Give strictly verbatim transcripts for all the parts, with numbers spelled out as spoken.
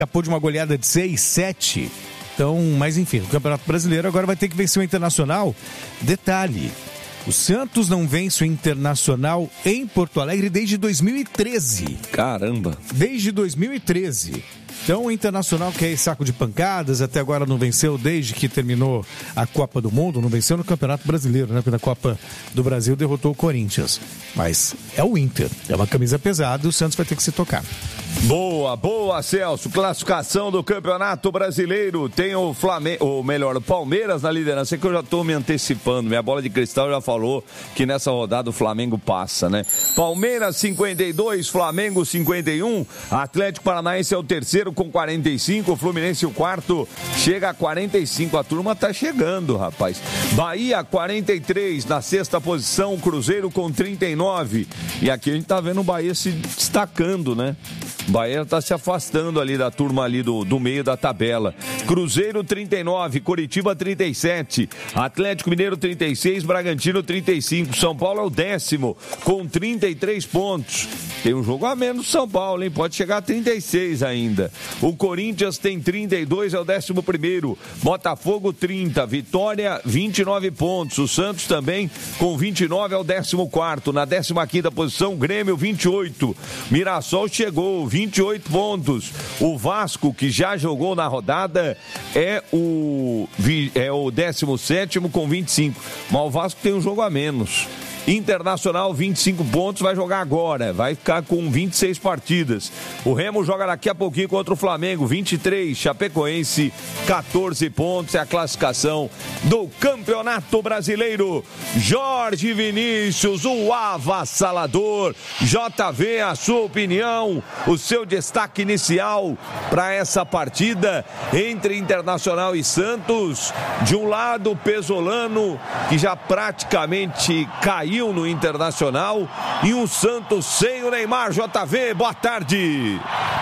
escapou de uma goleada de seis, sete. Então, mas enfim, o Campeonato Brasileiro agora vai ter que vencer o Internacional. Detalhe, o Santos não vence o Internacional em Porto Alegre desde dois mil e treze. Caramba! Desde dois mil e treze. Então o Internacional, que é saco de pancadas, até agora não venceu desde que terminou a Copa do Mundo, não venceu no Campeonato Brasileiro, né? Porque na Copa do Brasil derrotou o Corinthians. Mas é o Inter, é uma camisa pesada e o Santos vai ter que se tocar. Boa, boa, Celso. Classificação do Campeonato Brasileiro. Tem o Flamengo, ou melhor, o Palmeiras na liderança, que eu já estou me antecipando. Minha bola de cristal já falou que nessa rodada o Flamengo passa, né? Palmeiras cinquenta e dois, Flamengo cinquenta e um, Atlético Paranaense é o terceiro com quarenta e cinco, o Fluminense o quarto chega a quarenta e cinco. A turma tá chegando, rapaz. Bahia quarenta e três, na sexta posição, Cruzeiro com trinta e nove. E aqui a gente tá vendo o Bahia se destacando, né? Bahia está se afastando ali da turma ali do, do meio da tabela. Cruzeiro trinta e nove, Coritiba trinta e sete, Atlético Mineiro trinta e seis, Bragantino trinta e cinco. São Paulo é o décimo com trinta e três pontos. Tem um jogo a menos São Paulo, hein? Pode chegar a trinta e seis ainda. O Corinthians tem trinta e dois, é o décimo primeiro. Botafogo trinta, Vitória vinte e nove pontos. O Santos também com vinte e nove é o décimo quarto. Na décima quinta posição, Grêmio vinte e oito. Mirassol chegou, vinte e oito pontos. O Vasco, que já jogou na rodada, é o, é o décimo sétimo com vinte e cinco. Mas o Vasco tem um jogo a menos. Internacional, vinte e cinco pontos, vai jogar agora, vai ficar com vinte e seis partidas. O Remo joga daqui a pouquinho contra o Flamengo, vinte e três, Chapecoense, quatorze pontos, é a classificação do Campeonato Brasileiro. Jorge Vinícius, o avassalador. J V, a sua opinião, o seu destaque inicial para essa partida entre Internacional e Santos. De um lado, o Pesolano, que já praticamente caiu no Internacional, e um Santos sem o Neymar. J V, boa tarde.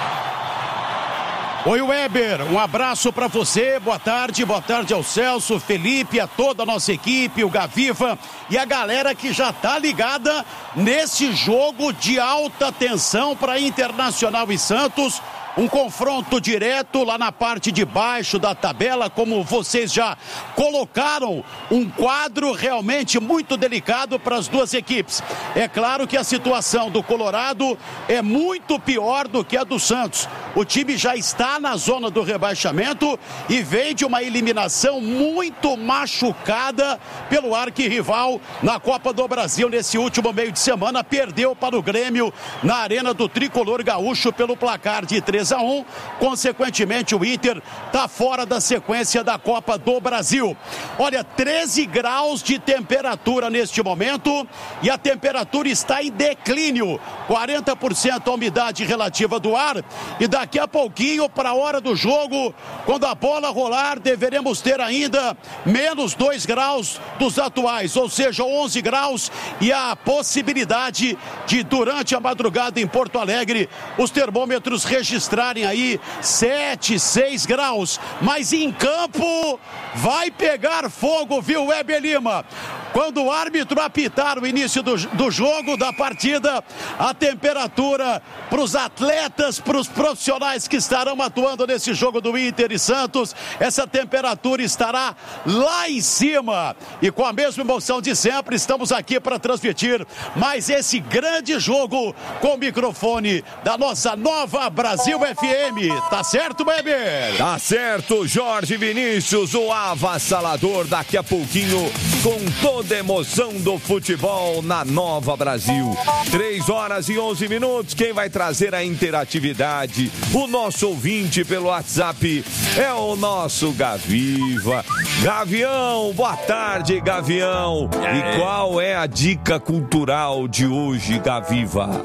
Oi, Weber, um abraço para você, boa tarde, boa tarde ao Celso, Felipe, a toda a nossa equipe, o Gaviva e a galera que já tá ligada nesse jogo de alta tensão para Internacional e Santos. Um confronto direto lá na parte de baixo da tabela, como vocês já colocaram, um quadro realmente muito delicado para as duas equipes. É claro que a situação do Colorado é muito pior do que a do Santos. O time já está na zona do rebaixamento e vem de uma eliminação muito machucada pelo arquirrival na Copa do Brasil nesse último meio de semana. Perdeu para o Grêmio na Arena do Tricolor Gaúcho pelo placar de três a um. Consequentemente, o Inter está fora da sequência da Copa do Brasil. Olha, treze graus de temperatura neste momento e a temperatura está em declínio. quarenta por cento a umidade relativa do ar, e daqui a pouquinho, para a hora do jogo, quando a bola rolar, deveremos ter ainda menos dois graus dos atuais, ou seja, onze graus, e a possibilidade de, durante a madrugada em Porto Alegre, os termômetros registrarem aí sete, seis graus. Mas em campo vai pegar fogo, viu, Weber Lima? Quando o árbitro apitar o início do, do jogo, da partida, a temperatura para os atletas, para os profissionais que estarão atuando nesse jogo do Inter e Santos, essa temperatura estará lá em cima. E com a mesma emoção de sempre, estamos aqui para transmitir mais esse grande jogo com o microfone da nossa nova Brasil F M. Tá certo, Weber? Tá certo, Jorge Vinícius, o avassalador, daqui a pouquinho com toda a emoção do futebol na Nova Brasil. três horas e onze minutos. Quem vai trazer a interatividade, o nosso ouvinte pelo WhatsApp, é o nosso Gaviva. Gavião, boa tarde, Gavião. E qual é a dica cultural de hoje, Gaviva?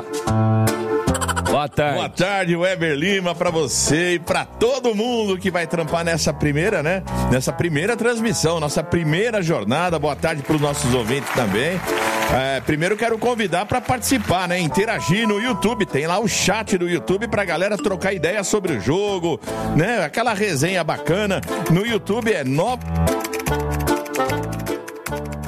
Boa tarde. Boa tarde, Weber Lima, pra você e pra todo mundo que vai trampar nessa primeira, né? Nessa primeira transmissão, nossa primeira jornada. Boa tarde pros nossos ouvintes também. É, primeiro quero convidar pra participar, né? Interagir no YouTube. Tem lá o chat do YouTube pra galera trocar ideia sobre o jogo, né? Aquela resenha bacana. No YouTube é no...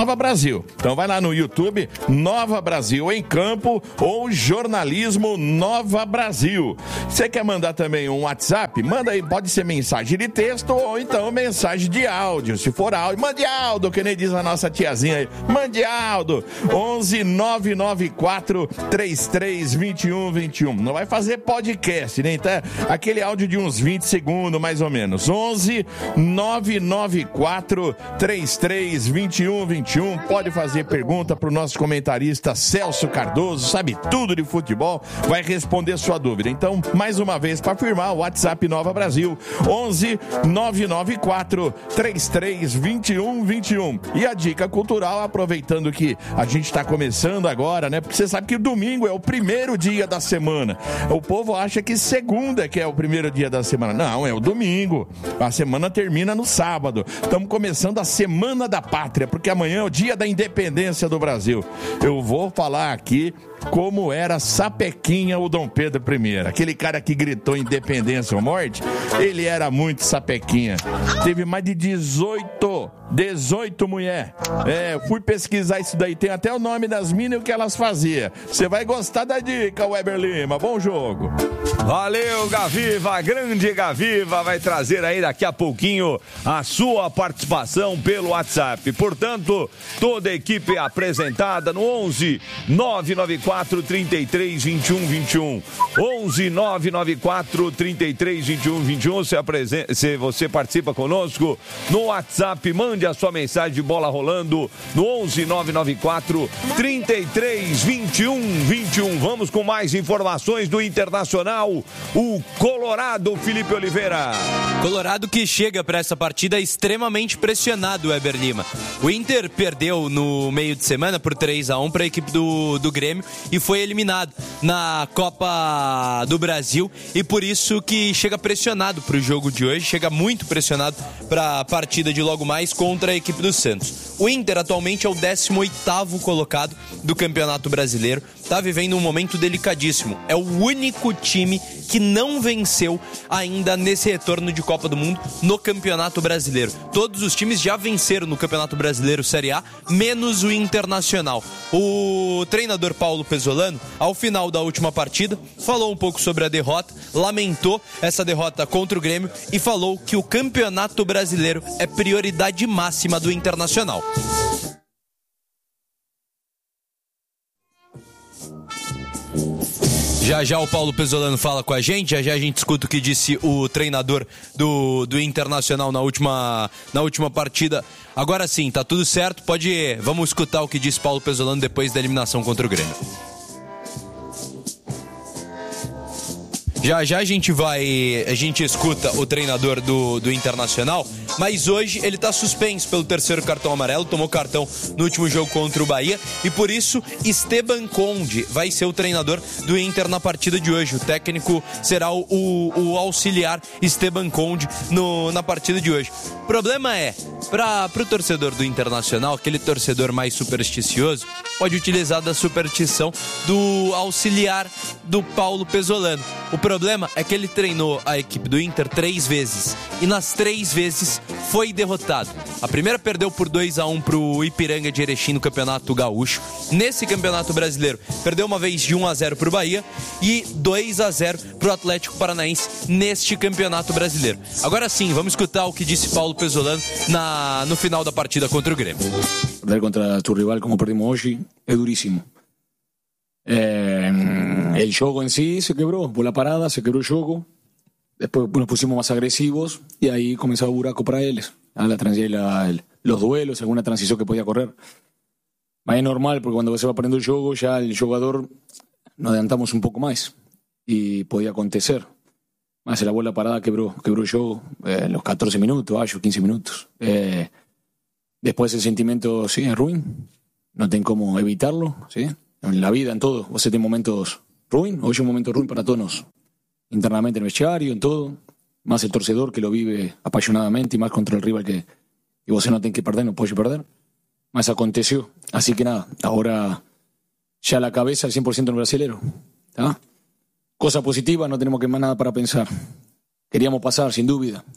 Nova Brasil. Então vai lá no YouTube, Nova Brasil em Campo ou Jornalismo Nova Brasil. Você quer mandar também um WhatsApp? Manda aí, pode ser mensagem de texto ou então mensagem de áudio. Se for áudio, mande áudio, que nem diz a nossa tiazinha aí. Mande áudio. onze nove nove quatro três três dois um dois um. Não vai fazer podcast, né? Então, aquele áudio de uns vinte segundos, mais ou menos. onze nove nove quatro três três dois um dois um. Pode fazer pergunta pro nosso comentarista Celso Cardoso, sabe tudo de futebol, vai responder sua dúvida. Então, mais uma vez, para firmar, o WhatsApp Nova Brasil, onze nove nove quatro três três dois um dois um. E a dica cultural, aproveitando que a gente está começando agora, né? Porque você sabe que o domingo é o primeiro dia da semana. O povo acha que segunda que é o primeiro dia da semana. Não, é o domingo. A semana termina no sábado. Estamos começando a Semana da Pátria, porque amanhã é o dia da independência do Brasil. Eu vou falar aqui como era sapequinha o Dom Pedro primeiro. Aquele cara que gritou independência ou morte, ele era muito sapequinha. Teve mais de dezoito, dezoito mulher. É, fui pesquisar isso daí, tem até o nome das minas e o que elas faziam. Você vai gostar da dica, Weber Lima. Bom jogo. Valeu, Gaviva, grande Gaviva, vai trazer aí daqui a pouquinho a sua participação pelo WhatsApp. Portanto, toda a equipe apresentada no onze nove nove quatro três três dois um dois um. onze nove nove quatro três três dois um dois um. Se, apresen- se você participa conosco no WhatsApp, mande a sua mensagem de bola rolando no onze nove nove quatro três três dois um dois um. Vamos com mais informações do Internacional. O Colorado, Felipe Oliveira. Colorado que chega para essa partida extremamente pressionado, Weber Lima. O Inter perdeu no meio de semana por três a um para a equipe do, do Grêmio e foi eliminado na Copa do Brasil, e por isso que chega pressionado para o jogo de hoje, chega muito pressionado para a partida de logo mais contra a equipe do Santos. O Inter atualmente é o décimo oitavo colocado do Campeonato Brasileiro, está vivendo um momento delicadíssimo. É o único time que não venceu ainda nesse retorno de Copa do Mundo no Campeonato Brasileiro. Todos os times já venceram no Campeonato Brasileiro Série A, menos o Internacional. O treinador Paulo Pesolano, ao final da última partida, falou um pouco sobre a derrota, lamentou essa derrota contra o Grêmio e falou que o Campeonato Brasileiro é prioridade máxima do Internacional. Já já o Paulo Pesolano fala com a gente, já já a gente escuta o que disse o treinador do, do Internacional na última, na última partida. Agora sim, tá tudo certo, pode ir. Vamos escutar o que disse Paulo Pesolano depois da eliminação contra o Grêmio. Já já a gente vai, a gente escuta o treinador do, do Internacional, mas hoje ele está suspenso pelo terceiro cartão amarelo, tomou cartão no último jogo contra o Bahia, e por isso Esteban Conde vai ser o treinador do Inter na partida de hoje. O técnico será o, o, o auxiliar Esteban Conde no, na partida de hoje. O problema é, para o torcedor do Internacional, aquele torcedor mais supersticioso, pode utilizar da superstição do auxiliar do Paulo Pesolano. O problema é que ele treinou a equipe do Inter três vezes e nas três vezes foi derrotado. A primeira perdeu por dois a um pro Ipiranga de Erechim no Campeonato Gaúcho. Nesse Campeonato Brasileiro, perdeu uma vez de um a zero pro Bahia e dois a zero pro Atlético Paranaense neste Campeonato Brasileiro. Agora sim, vamos escutar o que disse Paulo Pesolano na, no final da partida contra o Grêmio. Perder contra tu rival como perdimos hoje é duríssimo. Eh, el juego en sí se quebró, por la parada se quebró el juego, después nos pusimos más agresivos y ahí comenzó el buraco para ellos, a la, la, los duelos, alguna transición que podía correr. Mas es normal porque cuando se va perdiendo el juego ya el jugador nos adelantamos un poco más y podía acontecer. Más la bola parada quebró, quebró el juego eh, los catorce minutos, acho, quince minutos. Eh, después el sentimiento sí es ruin, no tengo cómo evitarlo, ¿sí? En la vida, en todo. Vos tenés momentos ruin, hoy es un momento ruin para todos, internamente en el vestiario, en todo. Más el torcedor que lo vive apasionadamente y más contra el rival que, que vos no tenés que perder, no podés perder. Más aconteció. Así que nada, ahora ya la cabeza al cien por ciento en el brasilero. ¿Tá? Cosa positiva, no tenemos que más nada para pensar. Queríamos pasar, sin duda.